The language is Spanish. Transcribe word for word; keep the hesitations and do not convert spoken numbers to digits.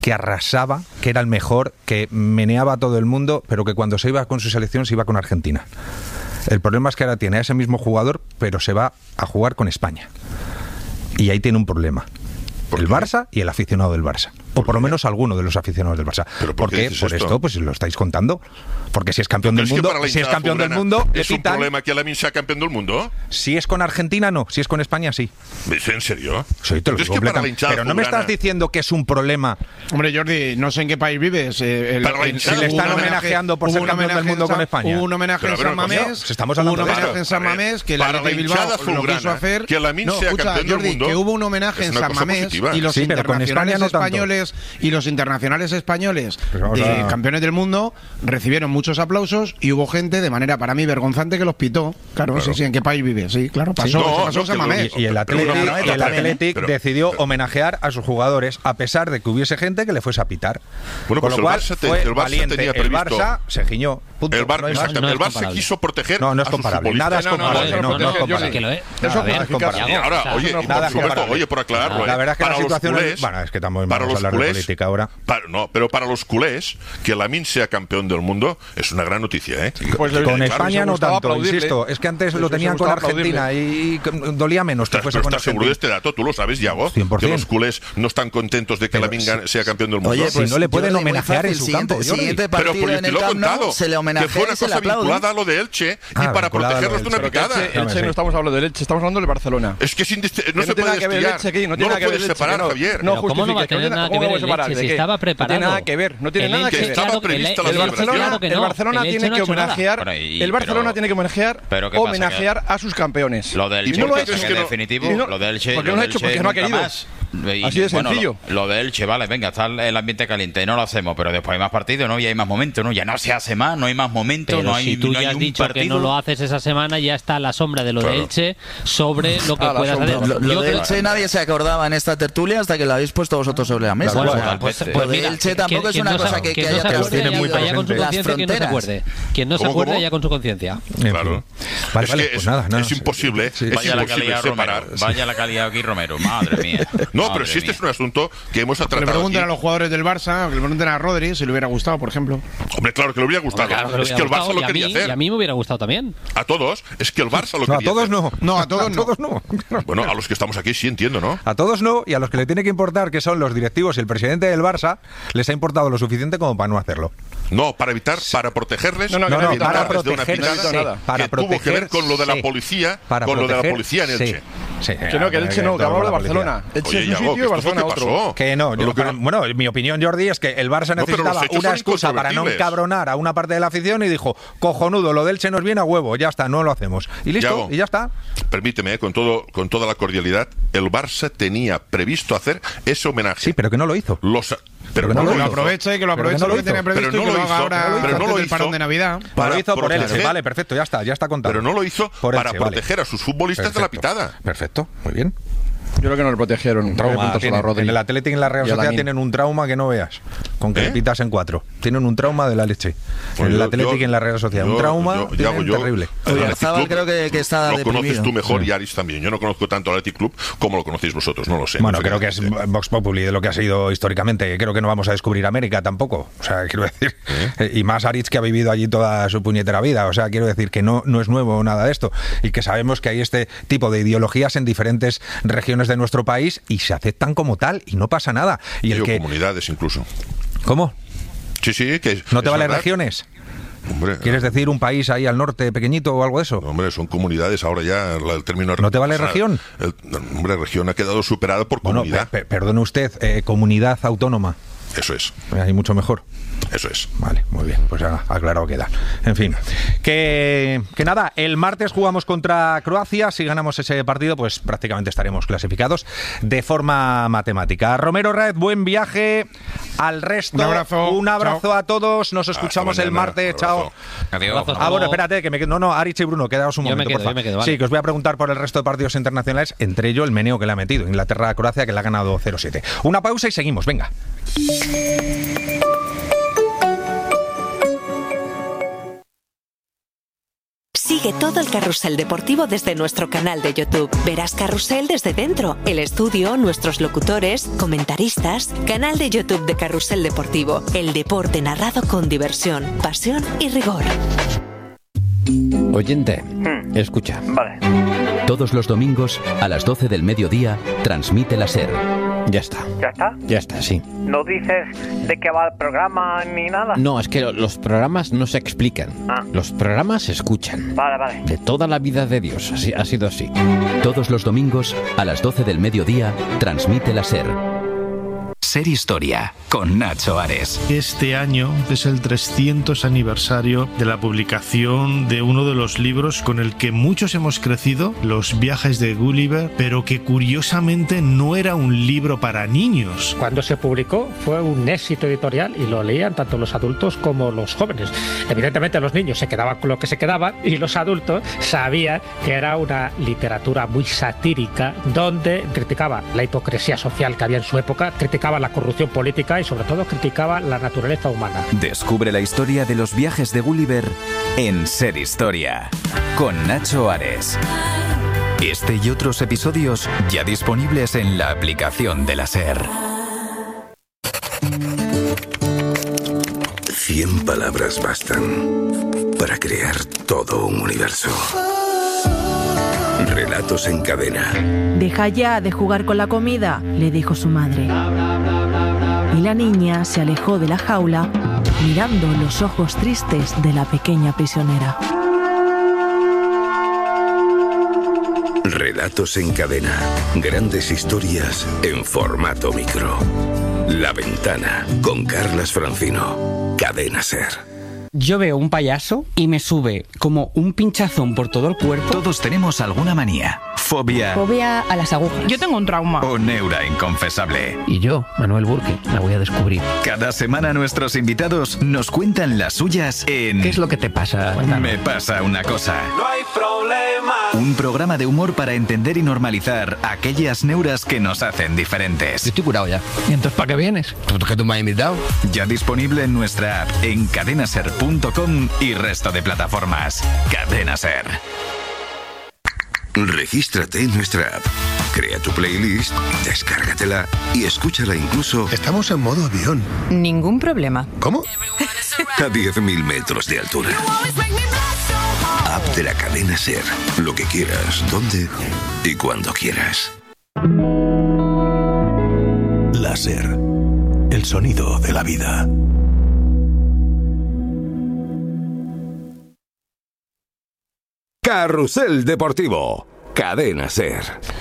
que arrasaba, que era el mejor, que meneaba a todo el mundo, pero que cuando se iba con su selección se iba con Argentina. El problema es que ahora tiene a ese mismo jugador, pero se va a jugar con España. Y ahí tiene un problema. El Barça y el aficionado del Barça. O por lo menos alguno de los aficionados del Barça. ¿Pero por, por qué qué? Por esto? esto, pues lo estáis contando. Porque si es campeón del mundo, si es campeón del mundo, ¿es un problema que Lamine sea campeón del mundo? Si es con Argentina, no. Si es con España, sí. ¿En serio? Sí, te lo digo completamente. Pero no me estás diciendo que es un problema. Hombre, Jordi, no sé en qué país vives. Eh, el, el, si le están homenajeando por ser campeón del mundo con España. Hubo un homenaje en San Mamés. Estamos hablando de esto. en San Mamés que la de Bilbao lo quiso hacer. Que Lamine sea campeón del mundo. Que hubo un homenaje en San Mamés y los internacionales españoles y los internacionales españoles de campeones del mundo recibieron muchos aplausos y hubo gente de manera para mí vergonzante que los pitó. Claro, claro. sí, sí, ¿en qué país vive? Sí, claro, pasó, sí, no, pasó no, San Mamés. Y, y el Athletic, y el Athletic pero, decidió pero, homenajear a sus jugadores a pesar de que hubiese gente que le fuese a pitar. Bueno, Con pues lo cual, el Barça, te, fue el Barça valiente. tenía previsto. El Barça se giñó. Punto. El, Bar, no exacto, no el Barça quiso proteger no, no es a sus comparable. Nada es comparable. No, no es comparable. Eso es comparable. Ahora, oye, por supuesto, oye, por aclararlo. La verdad es que la situación es... Bueno, es que estamos a hablar de política ahora. No, pero para los culés, que Lamine sea campeón del mundo es una gran noticia, ¿eh? Pues con claro, España no tanto, insisto. Es que antes pues lo tenían con Argentina aplaudirle. y dolía menos que fuese con Argentina. ¿Estás seguro de este dato? ¿Tú lo sabes, Yago? cien por ciento. Que los culés no están contentos de que Lamine sea campeón del mundo. Oye, pues si no le pueden homenajear en su siguiente, campo. Siguiente partido pero en el Camp Nou se le homenajea que fue una y se le cosa aplaude. vinculada a lo de Elche ah, y para protegerlos de una picada. Elche, Elche no estamos hablando del Elche, estamos hablando del Barcelona. Es que no se puede estudiar. No lo puedes separar, Javier. No ¿Cómo no va a tener nada que ver el Elche si estaba preparado? No tiene nada que ver, no tiene nada que ver. Estaba prevista la celebración. El Barcelona tiene que homenajear, el Barcelona tiene que homenajear, homenajear a sus campeones. Lo del Elche, en definitivo, lo del Elche, porque no lo ha hecho porque no ha querido. Y, Así de bueno, sencillo. Lo, lo de Elche, vale, venga, está el ambiente caliente, no lo hacemos, pero después hay más partidos, ¿no? Y hay más momentos, ¿no? Ya no se hace más, no hay más momentos, pero no hay si tú no ya hay has un dicho partido. que no lo haces esa semana, ya está la sombra de lo claro. de Elche sobre lo que ah, puedas hacer. Lo, lo Yo de creo... Elche nadie se acordaba en esta tertulia hasta que lo habéis puesto vosotros sobre la mesa. Bueno, o sea, pues, pues, pues de mira, Elche tampoco es una no cosa se, que, que, que haya no se acuerde, tiene muy vaya con su las conciencia, quien no se acuerde. Quien no se ¿Cómo, acuerde cómo? ya con su conciencia. Claro. Vale, es vale, que pues es, nada, nada, es sí, imposible, sí, es Vaya la imposible calidad separar. Romero, vaya la calidad aquí Romero, madre mía. No, madre pero si este mía. es un asunto que hemos Que tratado le pregunten aquí. a los jugadores del Barça, que le pregunten a Rodri si le hubiera gustado, por ejemplo. Hombre, claro que le hubiera gustado. Claro, que es que el Barça lo y a quería mí, hacer. Y a mí me hubiera gustado también. A todos, es que el Barça lo No, a quería todos hacer. no. No, a todos a no. todos no. Bueno, a los que estamos aquí sí entiendo, ¿no? A todos no, y a los que le tiene que importar, que son los directivos y el presidente del Barça, les ha importado lo suficiente como para no hacerlo. No, para evitar, para protegerles, No, no, No, que no, no, para evitarles de una protegerse, picada nada. para que tuvo que ver con lo de la protegerse, policía, para con lo de la proteger- policía en sí, Elche. sí, Que no, que el Elche no, que hablamos de Barcelona. Elche Oye, es un Yago, sitio ¿qué y esto Barcelona qué otro. pasó? Que no, yo- Lo que- bueno, mi opinión, Jordi, es que el Barça No, pero los necesitaba hechos una son excusa para no incontrovertibles. encabronar a una parte de la afición y dijo, cojonudo, lo del Elche nos viene a huevo, ya está, no lo hacemos. Y listo, Yago, y ya está. Permíteme, eh, con todo, con toda la cordialidad, el Barça tenía previsto hacer ese homenaje. Sí, pero que no lo hizo. Los, pero que no no lo Que lo hizo. aproveche, que lo Pero que aproveche no lo lo que hizo. tenía previsto Pero no y que lo lo haga hizo, ahora pero no antes lo del hizo. parón de Navidad. Para lo hizo por proteger- Elche, vale, perfecto, ya está, ya está contado. Pero no lo hizo Por para Elche, vale. proteger a sus futbolistas de la Perfecto. pitada. Perfecto, muy bien. Yo creo que no le protegieron. Trauma, Trauma, tienen, en el Atlético y en la Real Y a Sociedad Lamine. tienen un trauma que no veas, con que ¿Eh? le pitas en cuatro. Tienen un trauma de la leche. Pues en el yo- Atlético yo- y en la Real Sociedad. yo- un trauma yo- tienen Yago, yo- terrible. el Athletic Oyarzabal Club creo que, que está lo deprimido. conoces tú mejor Sí. y Aris también. Yo no conozco tanto al Athletic Club como lo conocéis vosotros, no lo sé. Bueno, no sé creo qué que es decirte. Vox Populi de lo que ha sido históricamente. Creo que no vamos a descubrir América tampoco. O sea, quiero decir. ¿Eh? Y más Aritz, que ha vivido allí toda su puñetera vida. O sea, quiero decir que no, no es nuevo nada de esto. Y que sabemos que hay este tipo de ideologías en diferentes regiones de nuestro país y se aceptan como tal y no pasa nada. Y el Digo, que. comunidades incluso. ¿Cómo? Sí, sí, que ¿No te es vale verdad. regiones? Hombre, ¿Quieres decir un país ahí al norte pequeñito o algo de eso? no, hombre, son comunidades ahora ya el término. ¿No te vale o sea, región? el- no, hombre, región ha quedado superada por Bueno, comunidad. pe- pe- perdone usted, eh, comunidad autónoma. Eso es, Ahí mucho mejor. eso es. Vale, muy bien, pues ya aclarado queda. En fin, que, que nada, el martes jugamos contra Croacia. Si ganamos ese partido, pues prácticamente estaremos clasificados de forma matemática. Romero Raez, buen viaje. Al resto, Un abrazo. un abrazo Chao. a todos. Nos escuchamos Hasta el mañana. martes. Un Chao. abrazo. Adiós. Abrazos. Ah, bueno, espérate, que me quedo. No, no, Aritz y Bruno, quedaos un Yo me momento, quedo, por favor. yo me quedo, vale. Sí, que os voy a preguntar por el resto de partidos internacionales, entre ellos el meneo que le ha metido Inglaterra-Croacia, que le ha ganado cero siete. Una pausa y seguimos, venga. Sigue Sigue todo el carrusel deportivo desde nuestro canal de YouTube. Verás Carrusel desde dentro, el estudio, nuestros locutores, comentaristas. Canal de YouTube de Carrusel Deportivo. El deporte narrado con diversión, pasión y rigor. Oyente, hmm. escucha. Vale. Todos los domingos a las doce del mediodía transmite la SER. Ya está. ¿Ya está? Ya está, sí. ¿No dices de qué va el programa ni nada? No, es que los programas no se explican. Ah. Los programas se escuchan. Vale, vale. De toda la vida de Dios, así, ha sido así. Todos los domingos a las doce del mediodía transmite la SER. Ser Historia, con Nacho Ares. Este año es el trescientos aniversario de la publicación de uno de los libros con el que muchos hemos crecido, Los viajes de Gulliver, pero que curiosamente no era un libro para niños. Cuando se publicó fue un éxito editorial y lo leían tanto los adultos como los jóvenes. Evidentemente los niños se quedaban con lo que se quedaban y los adultos sabían que era una literatura muy satírica donde criticaba la hipocresía social que había en su época, criticaba la corrupción política y sobre todo criticaba la naturaleza humana. Descubre la historia de los viajes de Gulliver en Ser Historia, con Nacho Ares. Este y otros episodios ya disponibles en la aplicación de la SER. Cien palabras bastan para crear todo un universo. Relatos en cadena. Deja ya de jugar con la comida, le dijo su madre. Y la niña se alejó de la jaula, mirando los ojos tristes de la pequeña prisionera. Relatos en cadena. Grandes historias en formato micro. La Ventana, con Carlas Francino. Cadena SER. Yo veo un payaso y me sube como un pinchazón por todo el cuerpo. Todos tenemos alguna manía, fobia... Fobia a las agujas. Yo tengo un trauma. O neura inconfesable. Y yo, Manuel Burke, la voy a descubrir. Cada semana nuestros invitados nos cuentan las suyas en... ¿Qué es lo que te pasa? Cuéntame. Me pasa una cosa. No hay problema. Un programa de humor para entender y normalizar aquellas neuras que nos hacen diferentes. Yo estoy curado ya. ¿Y entonces para qué vienes? ¿Por qué tú me has invitado? Ya disponible en nuestra app, en cadena ser punto com y resto de plataformas. Cadena SER. Regístrate en nuestra app, crea tu playlist, descárgatela y escúchala incluso... Estamos en modo avión. Ningún problema. ¿Cómo? A diez mil metros de altura. App de la cadena SER. Lo que quieras, donde y cuando quieras. La SER. El sonido de la vida. Carrusel Deportivo. Cadena SER.